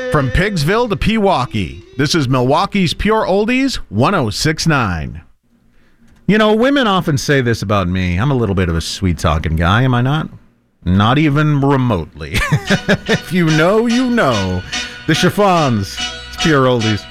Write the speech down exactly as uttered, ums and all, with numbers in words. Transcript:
From Pigsville to Pewaukee, this is Milwaukee's Pure Oldies, one oh six point nine. You know, women often say this about me. I'm a little bit of a sweet-talking guy, am I not? Not even remotely. If you know, you know. The Chiffons, it's Pure Oldies.